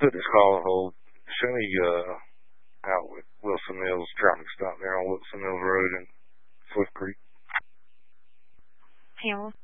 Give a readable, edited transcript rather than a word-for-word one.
put this call on hold. Show me out with Wilson Mills traffic stop there on Wilson Mills Road in Swift Creek. Hamilton.